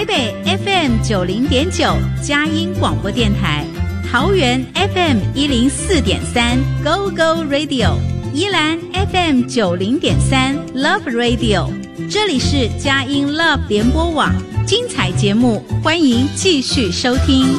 台北 FM90.9 佳音广播电台，桃园 FM104.3 Go Go Radio， 宜兰 FM90.3 Love Radio， 这里是佳音 Love 联播网，精彩节目欢迎继续收听。